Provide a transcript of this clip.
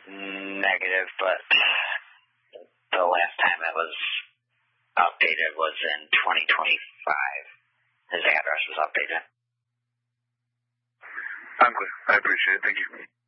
negative, but the last time it was updated was in 2025. His address was updated. I'm clear. I appreciate it. Thank you.